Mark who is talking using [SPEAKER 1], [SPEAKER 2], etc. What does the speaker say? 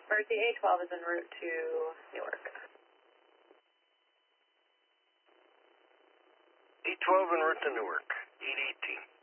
[SPEAKER 1] Mercy, A12 is en route to Newark.
[SPEAKER 2] A12 en route to Newark, 818.